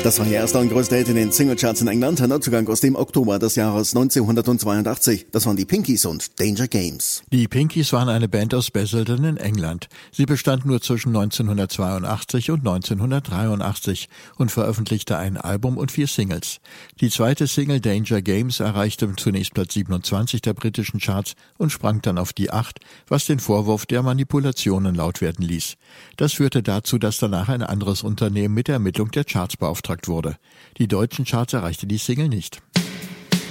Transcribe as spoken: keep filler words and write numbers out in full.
Das war ihr erster und größter Hit in den Singlecharts in England, ein Neuzugang aus dem Oktober des Jahres neunzehnhundertzweiundachtzig. Das waren die Pinkies und Danger Games. Die Pinkies waren eine Band aus Basildon in England. Sie bestand nur zwischen neunzehnhundertzweiundachtzig und neunzehnhundertdreiundachtzig und veröffentlichte ein Album und vier Singles. Die zweite Single Danger Games erreichte zunächst Platz siebenundzwanzig der britischen Charts und sprang dann auf die acht, was den Vorwurf der Manipulationen laut werden ließ. Das führte dazu, dass danach ein anderes Unternehmen mit der Ermittlung der Charts beauftragt wurde. Die deutschen Charts erreichte die Single nicht.